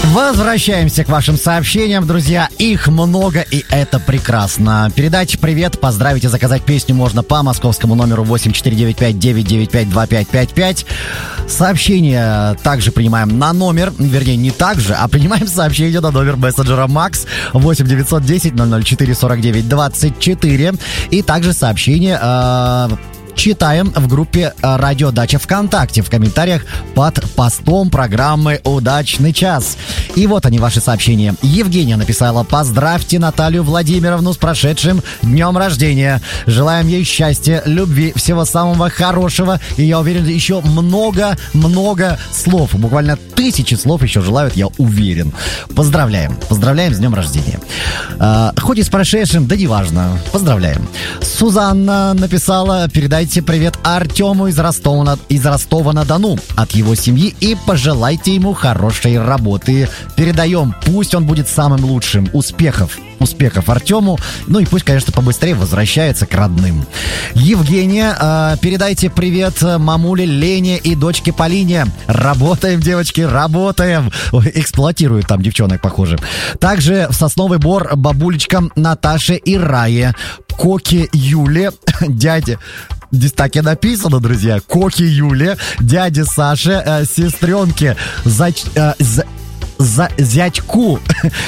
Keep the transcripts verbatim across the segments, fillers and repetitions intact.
Возвращаемся к вашим сообщениям, друзья. Их много, и это прекрасно. Передайте привет, поздравить и заказать песню можно по московскому номеру восемь четыре девять пять девять девять пять два пять пять пять. Сообщения также принимаем на номер, вернее, не так же, а принимаем сообщения на номер мессенджера Макс восемь девятьсот десять ноль ноль четыре сорок девять двадцать четыре. И также сообщения... Э- читаем в группе «Радио Дача» ВКонтакте в комментариях под постом программы «Удачный час». И вот они, ваши сообщения. Евгения написала: «Поздравьте Наталью Владимировну с прошедшим днем рождения. Желаем ей счастья, любви, всего самого хорошего». И я уверен, еще много-много слов. Буквально тысячи слов еще желают, я уверен. Поздравляем. Поздравляем с днем рождения. А, хоть и с прошедшим, да неважно. Поздравляем. Сузанна написала: «Передайте привет Артему из Ростова, из Ростова-на-Дону от его семьи и пожелайте ему хорошей работы. Передаем, пусть он будет самым лучшим. Успехов, успехов Артему. Ну и пусть, конечно, побыстрее возвращается к родным». Евгения, э, передайте привет мамуле Лене и дочке Полине. Работаем, девочки, работаем. Ой, эксплуатируют там девчонок, похоже. Также в Сосновый Бор бабулечкам Наташе и Рае, Коке Юле, дяде... Здесь так и написано, друзья. Коке Юле, дяде Саше, э, сестренке, зач, э, за, за, зятьку,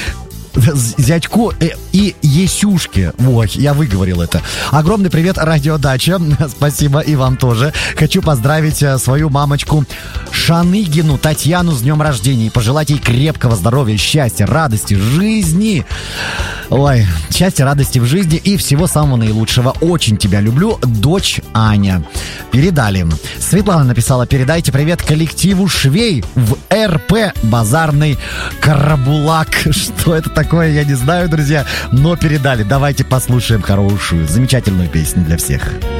зятьку э, и Есюшке. Вот, я выговорил это. Огромный привет, Радио Дача. Спасибо и вам тоже. Хочу поздравить э, свою мамочку Шаныгину Татьяну с днем рождения и пожелать ей крепкого здоровья, счастья, радости, жизни. Ой, счастья, радости в жизни и всего самого наилучшего. Очень тебя люблю, дочь Аня. Передали. Светлана написала: «Передайте привет коллективу швей в эр пэ Базарный Карабулак». Что это такое, я не знаю, друзья, но передали. Давайте послушаем хорошую, замечательную песню для всех.